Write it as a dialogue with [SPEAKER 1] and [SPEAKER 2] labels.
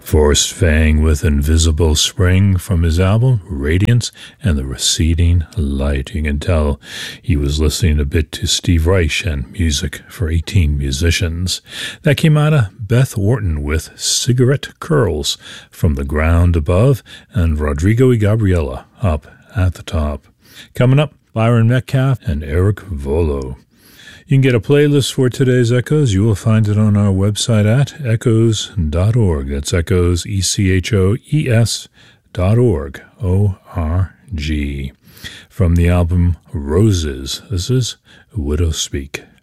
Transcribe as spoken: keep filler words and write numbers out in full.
[SPEAKER 1] Forrest Fang with Invisible Spring from his album Radiance and the Receding Light. You can tell he was listening a bit to Steve Reich and Music for eighteen Musicians. That came out of Beth Orton with Cigarette Curls from the Ground Above and Rodrigo y Gabriela up at the top. Coming up, Byron Metcalf and Eric Volo. You can get a playlist for today's Echoes. You will find it on our website at echoes dot org. That's Echoes, E C H O E S dot org, O R G. From the album Roses, this is Widow Speak.